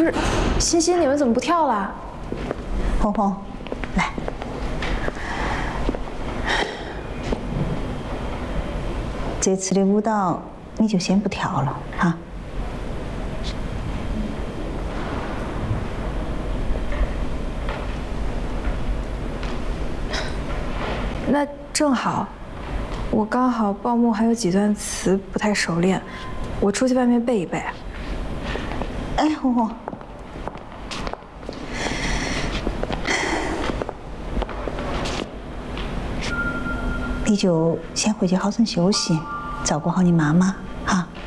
不是，欣欣，你们怎么不跳了？ 红红，来，这次的舞蹈你就先不跳了哈。 那正好，我刚好报幕还有几段词不太熟练，我出去外面背一背。 哎，红红，你就先回去好生休息，照顾好你妈妈哈。